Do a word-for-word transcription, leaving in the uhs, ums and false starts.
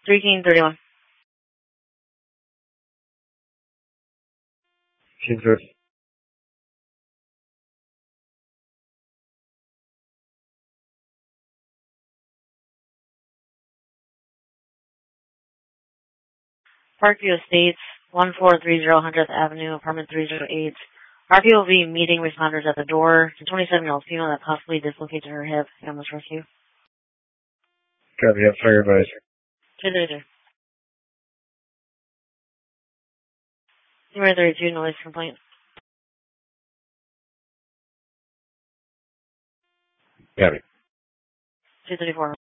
three King thirty-one. King thirty. Parkview Estates, one four three zero hundredth Avenue, apartment three oh eight. R P will be meeting responders at the door. The twenty-seven-year-old female that possibly dislocated her hip. Ambulance rescue. Copy, have fire advisor. two thirty-two. Number thirty-two, noise complaint. Copy. two thirty-four.